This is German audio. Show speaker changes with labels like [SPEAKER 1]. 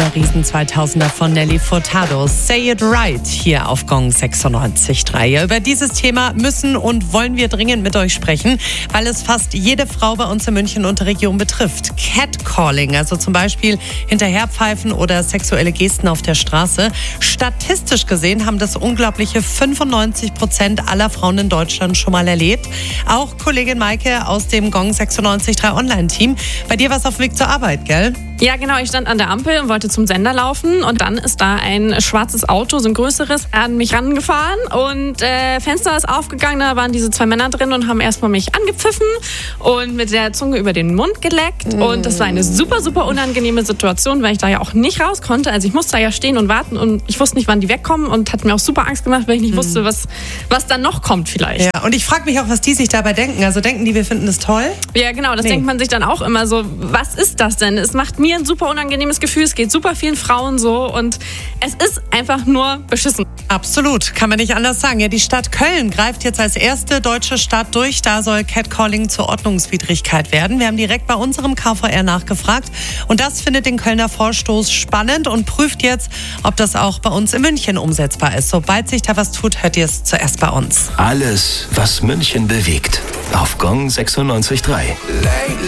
[SPEAKER 1] der Riesen-2000er von Nelly Furtado. Say It Right hier auf Gong 96.3. Ja, über dieses Thema müssen und wollen wir dringend mit euch sprechen, weil es fast jede Frau bei uns in München und der Region betrifft. Catcalling, also zum Beispiel Hinterherpfeifen oder sexuelle Gesten auf der Straße. Statistisch gesehen haben das unglaubliche 95% aller Frauen in Deutschland schon mal erlebt. Auch Kollegin Maike aus dem Gong 96.3 Online-Team. Bei dir war es auf dem Weg zur Arbeit, gell?
[SPEAKER 2] Ja, genau. Ich stand an der Ampel und wollte zum Sender laufen und dann ist da ein schwarzes Auto, so ein größeres, an mich rangefahren und Fenster ist aufgegangen, da waren diese zwei Männer drin und haben erstmal mich angepfiffen und mit der Zunge über den Mund geleckt und das war eine super, super unangenehme Situation, weil ich da ja auch nicht raus konnte. Also ich musste da ja stehen und warten und ich wusste nicht, wann die wegkommen und hat mir auch super Angst gemacht, weil ich nicht wusste, was dann noch kommt vielleicht.
[SPEAKER 1] Ja, und ich frage mich auch, was die sich dabei denken. Also denken die, wir finden das toll?
[SPEAKER 2] Ja, genau, das denkt man sich dann auch immer so, was ist das denn? Es macht mir ein super unangenehmes Gefühl, es geht super vielen Frauen so und es ist einfach nur beschissen.
[SPEAKER 1] Absolut, kann man nicht anders sagen. Ja, die Stadt Köln greift jetzt als erste deutsche Stadt durch. Da soll Catcalling zur Ordnungswidrigkeit werden. Wir haben direkt bei unserem KVR nachgefragt und das findet den Kölner Vorstoß spannend und prüft jetzt, ob das auch bei uns in München umsetzbar ist. Sobald sich da was tut, hört ihr es zuerst bei uns.
[SPEAKER 3] Alles, was München bewegt, auf Gong 96.3.